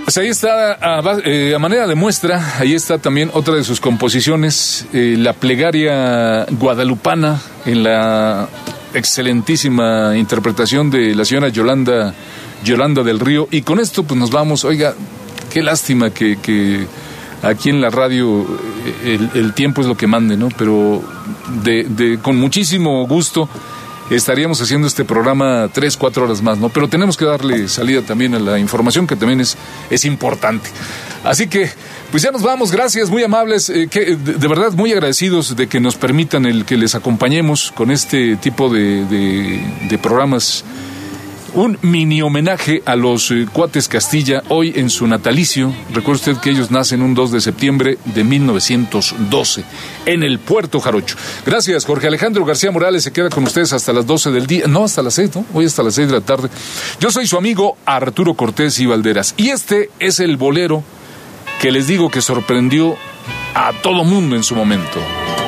Pues ahí está, a manera de muestra, ahí está también otra de sus composiciones, la plegaria guadalupana, en la excelentísima interpretación de la señora Yolanda del Río. Y con esto pues nos vamos. Oiga, qué lástima que aquí en la radio el tiempo es lo que mande, ¿no? Pero con muchísimo gusto estaríamos haciendo este programa 3-4 horas más, ¿no? Pero tenemos que darle salida también a la información, que también es importante. Así que, pues ya nos vamos. Gracias, muy amables, de verdad muy agradecidos de que nos permitan el que les acompañemos con este tipo de programas. Un mini homenaje a los Cuates Castilla, hoy en su natalicio. Recuerde usted que ellos nacen un 2 de septiembre de 1912, en el Puerto Jarocho. Gracias, Jorge Alejandro García Morales se queda con ustedes hasta las 12 del día. No, hasta las 6, ¿no? Hoy hasta las 6 de la tarde. Yo soy su amigo Arturo Cortés y Valderas. Y este es el bolero que les digo que sorprendió a todo mundo en su momento.